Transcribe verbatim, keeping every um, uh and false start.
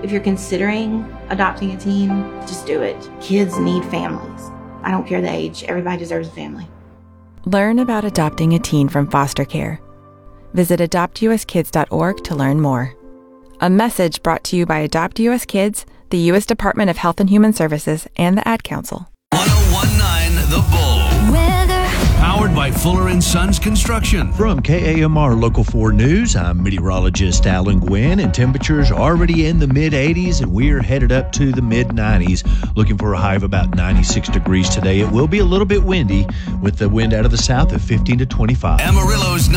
If you're considering adopting a teen, just do it. Kids need families. I don't care the age. Everybody deserves a family. Learn about adopting a teen from foster care. Visit adopt u s kids dot org to learn more. A message brought to you by Adopt U S Kids, the U S Department of Health and Human Services, and the Ad Council. one oh one point nine The Bull. Weather. Powered by Fuller and Sons Construction. From K A M R Local four News, I'm meteorologist Alan Gwynn, and temperatures already in the mid eighties, and we're headed up to the mid nineties, looking for a high of about ninety-six degrees today. It will be a little bit windy, with the wind out of the south at fifteen to twenty-five. Amarillo's